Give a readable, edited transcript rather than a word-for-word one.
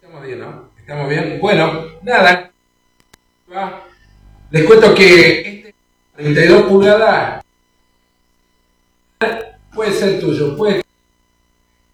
Estamos bien, ¿no? Estamos bien. Bueno, nada. Les cuento que este 32 pulgadas puede ser tuyo, puede